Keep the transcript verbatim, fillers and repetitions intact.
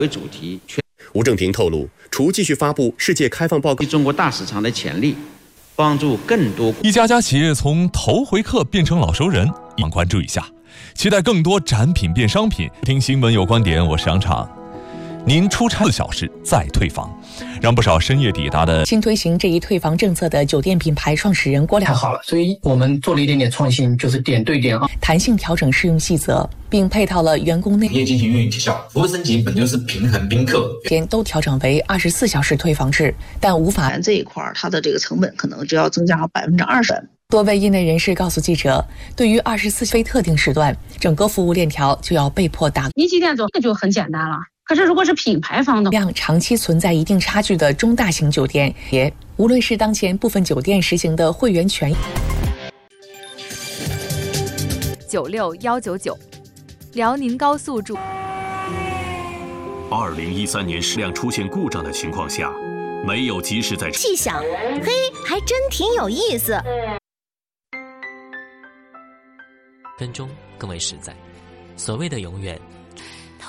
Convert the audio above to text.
为主题。 吴正平透露，除继续发布世界开放报告， 中国大市场的潜力，帮助更多一家家企业从头回客变成老熟人，请关注一下，期待更多展品变商品。听新闻有观点，我是杨畅。您出差四小时再退房，让不少深夜抵达的。 新推行这一退房政策的酒店品牌创始人郭亮太好了，所以我们做了一点点创新，就是点对点啊， 弹性调整适用细则，并配套了员工内业进行运营绩效，服务升级本就是平衡宾客， 间都调整为二十四小时退房制，但无法这一块它的这个成本可能就要增加百分之二十。 多位业内人士告诉记者，对于二十四非特定时段，整个服务链条就要被迫打。 一级店做这个就很简单了。可是，如果是品牌方的， 量长期存在一定差距的中大型酒店，也无论是当前部分酒店实行的会员权， 九六幺九九，辽宁高速主。 二零一三年矢量出现故障的情况下，没有及时在细想，嘿，还真挺有意思。 跟踪更为实在，所谓的永远。